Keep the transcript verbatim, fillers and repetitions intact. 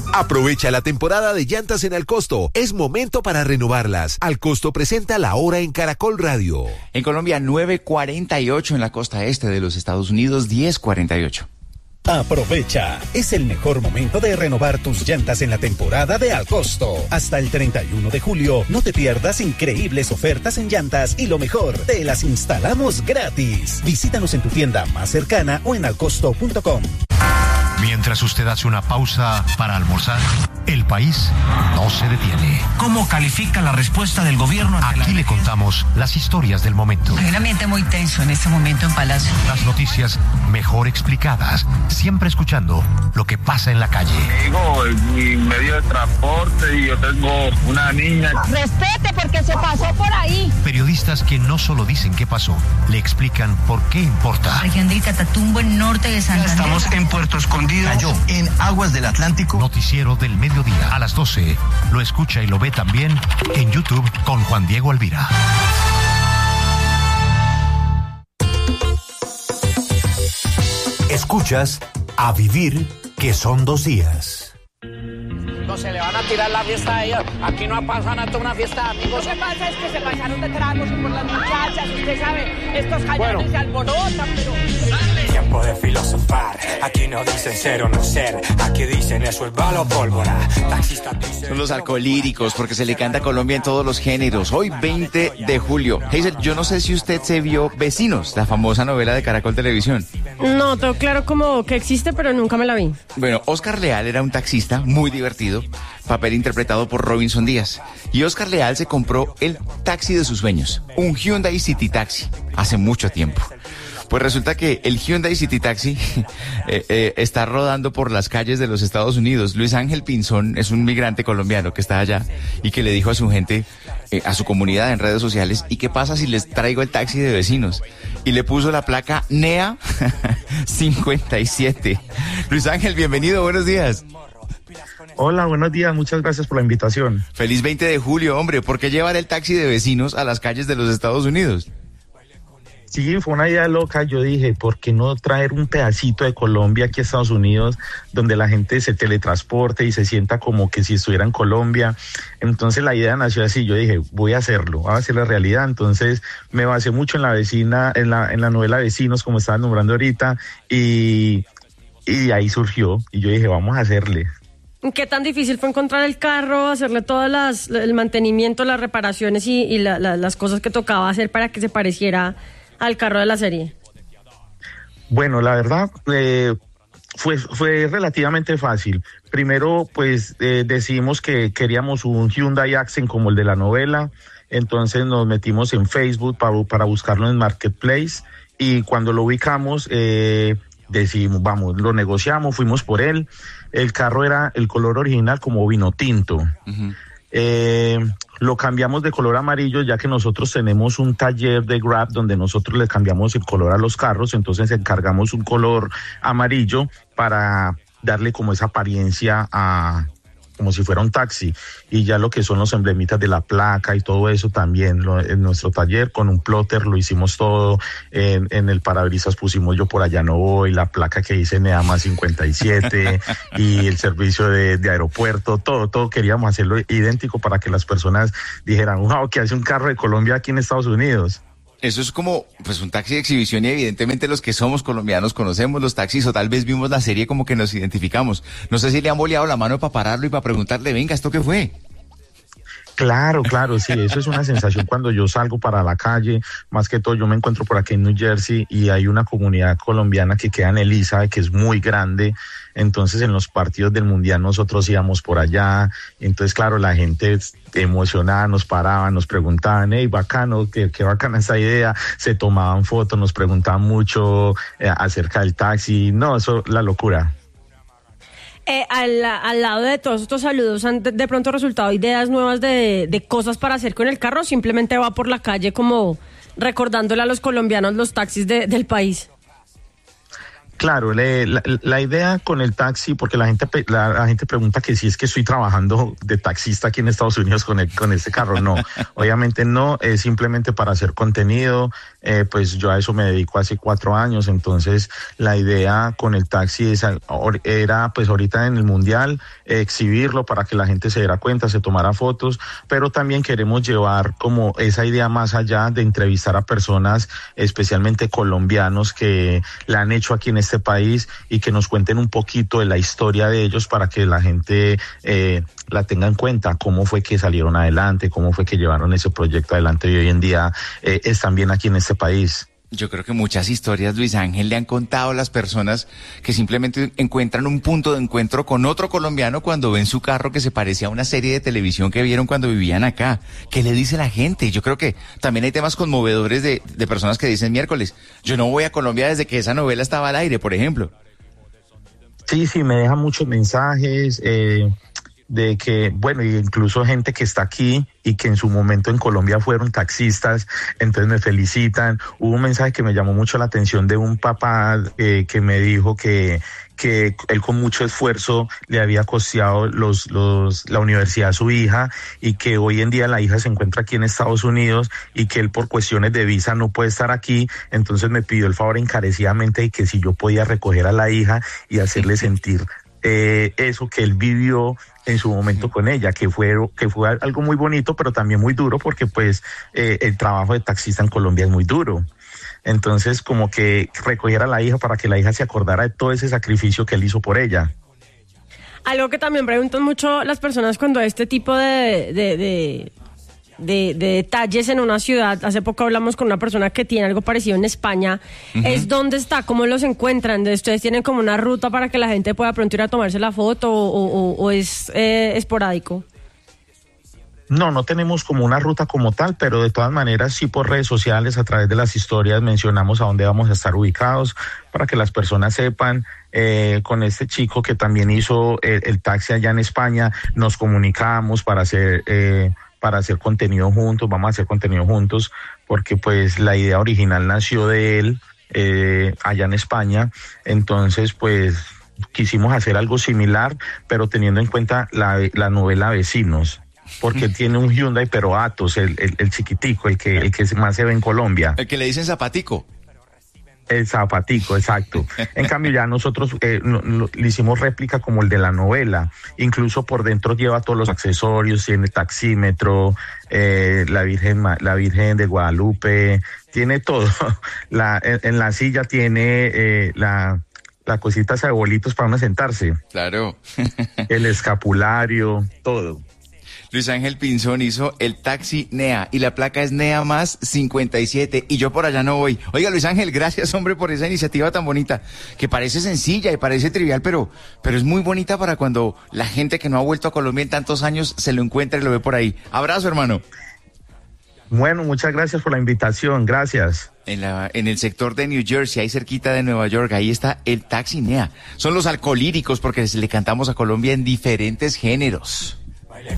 Aprovecha la temporada de llantas en Alcosto. Es momento para renovarlas. Alcosto presenta La Hora en Caracol Radio. En Colombia, nueve cuarenta y ocho, en la costa este de los Estados Unidos, diez cuarenta y ocho. Aprovecha, es el mejor momento de renovar tus llantas en la temporada de Alcosto. Hasta el treinta y uno de julio, no te pierdas increíbles ofertas en llantas y lo mejor, te las instalamos gratis. Visítanos en tu tienda más cercana o en alcosto punto com. Mientras usted hace una pausa para almorzar, el país no se detiene. ¿Cómo califica la respuesta del gobierno? Aquí le contamos las historias del momento. Hay un ambiente muy tenso en este momento en Palacio. Las noticias mejor explicadas, siempre escuchando lo que pasa en la calle. Digo, mi medio de transporte y yo tengo una niña. Respete porque se pasó por ahí. Periodistas que no solo dicen qué pasó, le explican por qué importa. Región del Catatumbo, en norte de Santander. Estamos en Puerto Escondido. Cayó en aguas del Atlántico. Noticiero del mediodía a las doce. Lo escucha y lo ve también en YouTube con Juan Diego Alvira. Escuchas A Vivir, que son dos días. No se le van a tirar la fiesta a ellos. Aquí no pasa nada, una fiesta de amigos. Lo que pasa es que se pasaron de tragos por las muchachas. Usted sabe, estos callanes bueno. se alborotan, pero... Tiempo de filosofar. Aquí no dicen ser o no ser. Aquí dicen eso es bala o pólvora. Taxista dice... Son los alcolíricos, porque se le canta a Colombia en todos los géneros. Hoy, veinte de julio. Hazel, yo no sé si usted se vio Vecinos, la famosa novela de Caracol Televisión. No, tengo claro como que existe, pero nunca me la vi. Bueno, Oscar Leal era un taxista muy divertido, papel interpretado por Robinson Díaz. Y Oscar Leal se compró el taxi de sus sueños, un Hyundai City Taxi, hace mucho tiempo. Pues resulta que el Hyundai City Taxi eh, eh, está rodando por las calles de los Estados Unidos. Luis Ángel Pinzón es un migrante colombiano que está allá y que le dijo a su gente, eh, a su comunidad en redes sociales, ¿y qué pasa si les traigo el taxi de Vecinos? Y le puso la placa N E A cincuenta y siete. Luis Ángel, bienvenido, buenos días. Hola, buenos días, muchas gracias por la invitación. Feliz veinte de julio, hombre. ¿Por qué llevar el taxi de Vecinos a las calles de los Estados Unidos? Sí, fue una idea loca. Yo dije, ¿por qué no traer un pedacito de Colombia aquí a Estados Unidos, donde la gente se teletransporte y se sienta como que si estuviera en Colombia? Entonces la idea nació así. Yo dije, voy a hacerlo, voy a hacer la realidad. Entonces me basé mucho en la vecina, en la, en la novela Vecinos, como estaban nombrando ahorita, y, y ahí surgió. Y yo dije, vamos a hacerle. ¿Qué tan difícil fue encontrar el carro, hacerle todas las, el mantenimiento, las reparaciones y, y la, la, las cosas que tocaba hacer para que se pareciera al carro de la serie? Bueno, la verdad, eh, fue, fue relativamente fácil. Primero, pues, eh, decidimos que queríamos un Hyundai Accent como el de la novela. Entonces nos metimos en Facebook para, para buscarlo en Marketplace. Y cuando lo ubicamos, eh, decidimos, vamos, lo negociamos, fuimos por él. El carro era el color original como vino tinto. Uh-huh. Eh, lo cambiamos de color amarillo, ya que nosotros tenemos un taller de Grab donde nosotros le cambiamos el color a los carros. Entonces encargamos un color amarillo para darle como esa apariencia a... como si fuera un taxi, y ya lo que son los emblemitas de la placa y todo eso también lo, en nuestro taller con un plotter lo hicimos todo. En, en el parabrisas pusimos Yo por allá no voy, la placa que dice N E A más cincuenta y siete y el servicio de, de aeropuerto, todo, todo queríamos hacerlo idéntico para que las personas dijeran, wow, ¿qué hace un carro de Colombia aquí en Estados Unidos? Eso es como pues un taxi de exhibición y evidentemente los que somos colombianos conocemos los taxis o tal vez vimos la serie como que nos identificamos. No sé si le han boleado la mano para pararlo y para preguntarle, venga, ¿esto qué fue? Claro, claro, sí, eso es una sensación cuando yo salgo para la calle. Más que todo yo me encuentro por aquí en New Jersey y hay una comunidad colombiana que queda en Elizabeth, que es muy grande. Entonces en los partidos del Mundial nosotros íbamos por allá. Entonces claro, la gente emocionada nos paraba, nos preguntaban, hey, bacano, qué, qué bacana esa idea. Se tomaban fotos, nos preguntaban mucho eh, acerca del taxi. No, eso, la locura. Eh, al, al lado de todos estos saludos, ¿han de, de pronto resultado ideas nuevas de, de cosas para hacer con el carro? ¿Simplemente va por la calle como recordándole a los colombianos los taxis de, del país? Claro, le, la, la idea con el taxi, porque la gente la, la gente pregunta que si es que estoy trabajando de taxista aquí en Estados Unidos con el, con este carro. No, obviamente no, es simplemente para hacer contenido. Eh, pues yo a eso me dedico hace cuatro años, entonces la idea con el taxi es, era pues ahorita en el Mundial eh, exhibirlo para que la gente se diera cuenta, se tomara fotos, pero también queremos llevar como esa idea más allá de entrevistar a personas, especialmente colombianos que la han hecho aquí en este país y que nos cuenten un poquito de la historia de ellos para que la gente eh, la tenga en cuenta, cómo fue que salieron adelante, cómo fue que llevaron ese proyecto adelante y hoy en día eh, están bien aquí en este país. Yo creo que muchas historias, Luis Ángel, le han contado a las personas que simplemente encuentran un punto de encuentro con otro colombiano cuando ven su carro que se parece a una serie de televisión que vieron cuando vivían acá. ¿Qué le dice la gente? Yo creo que también hay temas conmovedores de, de personas que dicen miércoles, yo no voy a Colombia desde que esa novela estaba al aire, por ejemplo. Sí, sí, me dejan muchos mensajes, eh... de que, bueno, incluso gente que está aquí y que en su momento en Colombia fueron taxistas, entonces me felicitan. Hubo un mensaje que me llamó mucho la atención de un papá eh, que me dijo que que él con mucho esfuerzo le había costeado los, los, la universidad a su hija y que hoy en día la hija se encuentra aquí en Estados Unidos y que él por cuestiones de visa no puede estar aquí, entonces me pidió el favor encarecidamente de que si yo podía recoger a la hija y hacerle sentir eh, eso que él vivió en su momento con ella, que fue que fue algo muy bonito, pero también muy duro, porque pues eh, el trabajo de taxista en Colombia es muy duro. Entonces, como que recogiera a la hija para que la hija se acordara de todo ese sacrificio que él hizo por ella. Algo que también preguntan mucho las personas cuando este tipo de, de, de, de, de detalles en una ciudad, hace poco hablamos con una persona que tiene algo parecido en España, uh-huh. es dónde está, cómo los encuentran. ¿Ustedes tienen como una ruta para que la gente pueda pronto ir a tomarse la foto o, o, o es eh, esporádico? No, no tenemos como una ruta como tal, pero de todas maneras sí por redes sociales, a través de las historias mencionamos a dónde vamos a estar ubicados para que las personas sepan. Eh, con este chico que también hizo el, el taxi allá en España, nos comunicamos para hacer eh, para hacer contenido juntos, vamos a hacer contenido juntos, porque pues la idea original nació de él eh, allá en España, entonces pues quisimos hacer algo similar, pero teniendo en cuenta la, la novela Vecinos. Porque tiene un Hyundai, pero Atos, el, el, el chiquitico, el que, el que más se ve en Colombia. El que le dicen zapatico. El zapatico, exacto. En cambio, ya nosotros eh, no, no, le hicimos réplica como el de la novela. Incluso por dentro lleva todos los accesorios, tiene taxímetro, eh, la Virgen, la Virgen de Guadalupe, tiene todo. La, en, en la silla tiene eh, la... la cosita de bolitos para uno sentarse. Claro. El escapulario, todo. Luis Ángel Pinzón hizo el taxi Nea y la placa es Nea más cincuenta y siete y yo por allá no voy. Oiga, Luis Ángel, gracias, hombre, por esa iniciativa tan bonita, que parece sencilla y parece trivial, pero, pero es muy bonita para cuando la gente que no ha vuelto a Colombia en tantos años se lo encuentra y lo ve por ahí. Abrazo, hermano. Bueno, muchas gracias por la invitación, gracias. En, la, en el sector de New Jersey, ahí cerquita de Nueva York, ahí está el taxi Nea. Son los alcolíricos porque le cantamos a Colombia en diferentes géneros.